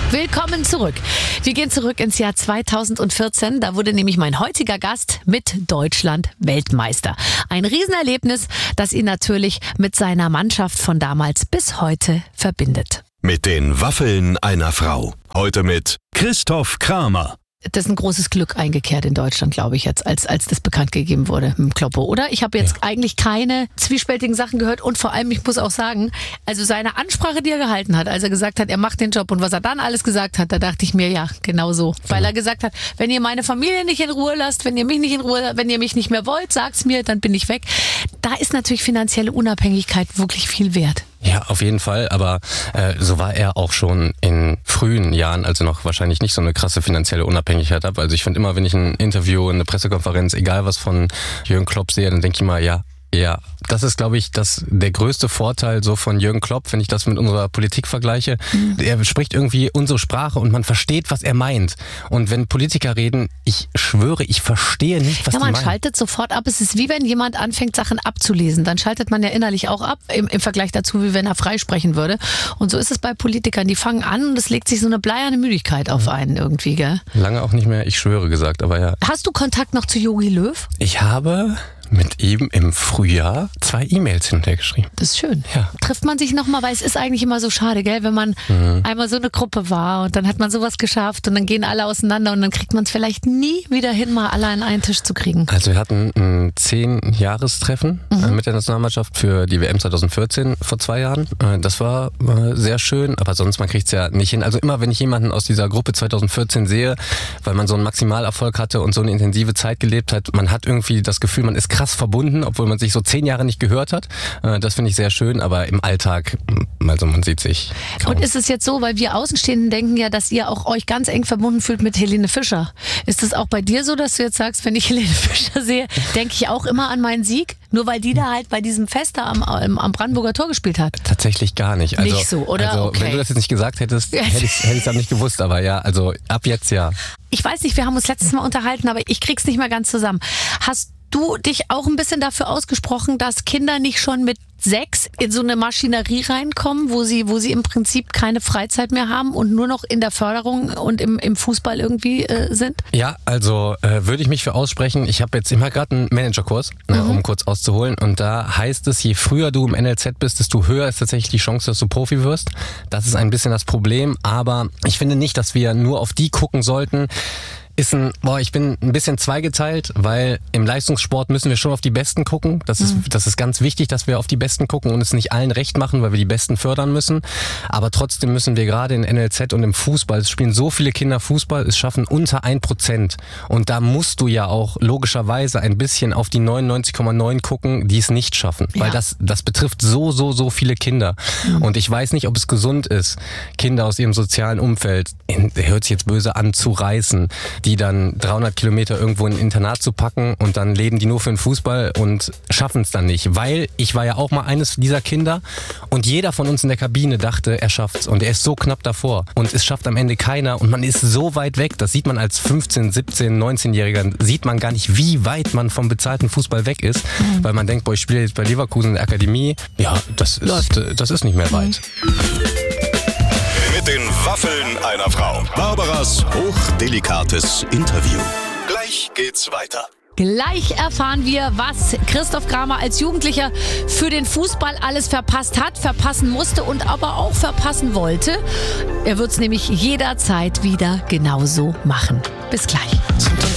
Willkommen zurück. Wir gehen zurück ins Jahr 2014. Da wurde nämlich mein heutiger Gast mit Deutschland Weltmeister. Ein Riesenerlebnis, das ihn natürlich mit seiner Mannschaft von damals bis heute verbindet. Mit den Waffeln einer Frau. Heute mit Christoph Kramer. Das ist ein großes Glück eingekehrt in Deutschland, glaube ich, jetzt, als das bekannt gegeben wurde mit dem Kloppo, oder? Ich habe jetzt eigentlich keine zwiespältigen Sachen gehört und vor allem, ich muss auch sagen, also seine Ansprache, die er gehalten hat, als er gesagt hat, er macht den Job und was er dann alles gesagt hat, da dachte ich mir, ja, genau so. Weil er gesagt hat, wenn ihr meine Familie nicht in Ruhe lasst, wenn ihr mich nicht in Ruhe, wenn ihr mich nicht mehr wollt, sagt's mir, dann bin ich weg. Da ist natürlich finanzielle Unabhängigkeit wirklich viel wert. Ja, auf jeden Fall, aber so war er auch schon in frühen Jahren, als er noch wahrscheinlich nicht so eine krasse finanzielle Unabhängigkeit hat. Also ich finde immer, wenn ich ein Interview, eine Pressekonferenz, egal was von Jürgen Klopp sehe, dann denke ich immer, ja, das ist, glaube ich, der größte Vorteil so von Jürgen Klopp, wenn ich das mit unserer Politik vergleiche. Er spricht irgendwie unsere Sprache und man versteht, was er meint. Und wenn Politiker reden, ich schwöre, ich verstehe nicht, was die meinen. Man schaltet sofort ab. Es ist wie wenn jemand anfängt, Sachen abzulesen. Dann schaltet man ja innerlich auch ab, im Vergleich dazu, wie wenn er frei sprechen würde. Und so ist es bei Politikern. Die fangen an und es legt sich so eine bleierne Müdigkeit auf einen irgendwie, gell? Lange auch nicht mehr, ich schwöre gesagt, aber ja. Hast du Kontakt noch zu Jogi Löw? Ich habe mit ihm im Frühjahr 2 E-Mails hinterhergeschrieben. Das ist schön. Ja. Trifft man sich nochmal, weil es ist eigentlich immer so schade, gell, wenn man einmal so eine Gruppe war und dann hat man sowas geschafft und dann gehen alle auseinander und dann kriegt man es vielleicht nie wieder hin, mal alle an einen Tisch zu kriegen. Also wir hatten ein 10-Jahrestreffen mit der Nationalmannschaft für die WM 2014 vor 2 Jahren. Das war sehr schön, aber sonst, man kriegt es ja nicht hin. Also immer, wenn ich jemanden aus dieser Gruppe 2014 sehe, weil man so einen Maximalerfolg hatte und so eine intensive Zeit gelebt hat, man hat irgendwie das Gefühl, man ist krass verbunden, obwohl man sich so 10 Jahre nicht gehört hat. Das finde ich sehr schön, aber im Alltag, also man sieht sich kaum. Und ist es jetzt so, weil wir Außenstehenden denken ja, dass ihr auch euch ganz eng verbunden fühlt mit Helene Fischer. Ist es auch bei dir so, dass du jetzt sagst, wenn ich Helene Fischer sehe, denke ich auch immer an meinen Sieg? Nur weil die da halt bei diesem Fest da am Brandenburger Tor gespielt hat? Tatsächlich gar nicht. Also, nicht so, oder? Also, okay. Wenn du das jetzt nicht gesagt hättest, hätte ich es dann nicht gewusst, aber ja, also ab jetzt ja. Ich weiß nicht, wir haben uns letztes Mal unterhalten, aber ich krieg's nicht mehr ganz zusammen. Hast du dich auch ein bisschen dafür ausgesprochen, dass Kinder nicht schon mit 6 in so eine Maschinerie reinkommen, wo sie im Prinzip keine Freizeit mehr haben und nur noch in der Förderung und im Fußball irgendwie sind? Ja, also würde ich mich für aussprechen. Ich habe jetzt immer gerade einen Managerkurs, um kurz auszuholen. Und da heißt es, je früher du im NLZ bist, desto höher ist tatsächlich die Chance, dass du Profi wirst. Das ist ein bisschen das Problem. Aber ich finde nicht, dass wir nur auf die gucken sollten. Ich bin ein bisschen zweigeteilt, weil im Leistungssport müssen wir schon auf die Besten gucken. Das ist ganz wichtig, dass wir auf die Besten gucken und es nicht allen recht machen, weil wir die Besten fördern müssen. Aber trotzdem müssen wir gerade in NLZ und im Fußball, es spielen so viele Kinder Fußball, es schaffen unter 1%. Und da musst du ja auch logischerweise ein bisschen auf die 99,9 gucken, die es nicht schaffen. Ja. Weil das betrifft so viele Kinder. Und ich weiß nicht, ob es gesund ist, Kinder aus ihrem sozialen Umfeld, hört sich jetzt böse an, zu reißen, die dann 300 Kilometer irgendwo in ein Internat zu packen und dann leben die nur für den Fußball und schaffen es dann nicht. Weil ich war ja auch mal eines dieser Kinder und jeder von uns in der Kabine dachte, er schafft's und er ist so knapp davor und es schafft am Ende keiner und man ist so weit weg, das sieht man als 15, 17, 19-Jähriger, sieht man gar nicht, wie weit man vom bezahlten Fußball weg ist, weil man denkt, boah, ich spiele jetzt bei Leverkusen in der Akademie, ja, das ist nicht mehr weit. Mit den Waffeln einer Frau. Barbaras hochdelikates Interview. Gleich geht's weiter. Gleich erfahren wir, was Christoph Kramer als Jugendlicher für den Fußball alles verpasst hat, verpassen musste und aber auch verpassen wollte. Er wird es nämlich jederzeit wieder genauso machen. Bis gleich.